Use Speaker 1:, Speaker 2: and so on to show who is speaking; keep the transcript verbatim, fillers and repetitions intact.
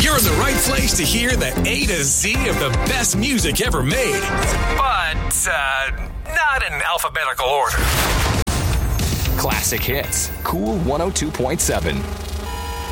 Speaker 1: You're in the right place to hear the A to Z of the best music ever made. But, uh, not in alphabetical order.
Speaker 2: Classic Hits, Cool one oh two point seven.